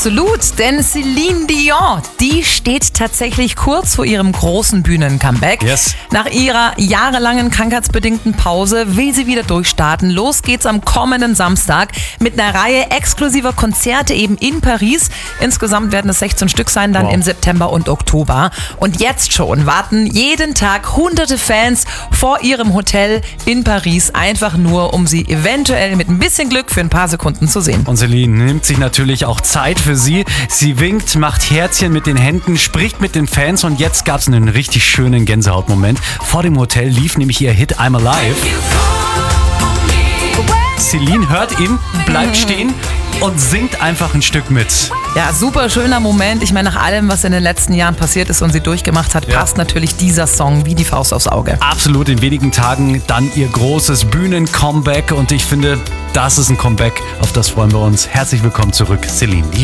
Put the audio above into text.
Absolut, denn Celine Dion, die steht tatsächlich kurz vor ihrem großen Bühnen-Comeback. Yes. Nach ihrer jahrelangen krankheitsbedingten Pause will sie wieder durchstarten. Los geht's am kommenden Samstag mit einer Reihe exklusiver Konzerte eben in Paris. Insgesamt werden es 16 Stück sein, dann im September und Oktober. Und jetzt schon warten jeden Tag hunderte Fans vor ihrem Hotel in Paris, einfach nur, um sie eventuell mit ein bisschen Glück für ein paar Sekunden zu sehen. Und Celine nimmt sich natürlich auch Zeit für sie. Sie winkt, macht Herzchen mit den Händen, spricht mit den Fans und jetzt gab es einen richtig schönen Gänsehautmoment. Vor dem Hotel lief nämlich ihr Hit I'm Alive. Celine hört ihn, bleibt stehen und singt einfach ein Stück mit. Ja, super schöner Moment. Ich meine, nach allem, was in den letzten Jahren passiert ist und sie durchgemacht hat, passt natürlich dieser Song wie die Faust aufs Auge. Absolut, in wenigen Tagen dann ihr großes Bühnen-Comeback und ich finde, das ist ein Comeback, auf das freuen wir uns. Herzlich willkommen zurück, Celine Dion.